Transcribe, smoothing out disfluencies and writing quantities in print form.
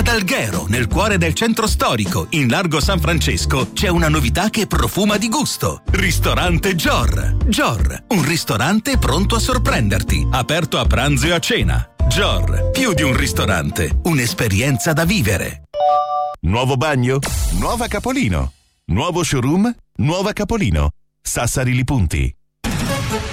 Ad Alghero, nel cuore del centro storico, in largo San Francesco, c'è una novità che profuma di gusto. Ristorante Gior. Gior, un ristorante pronto a sorprenderti, aperto a pranzo e a cena. Gior, più di un ristorante, un'esperienza da vivere. Nuovo bagno? Nuova Capolino. Nuovo showroom? Nuova Capolino. Sassari Li Punti.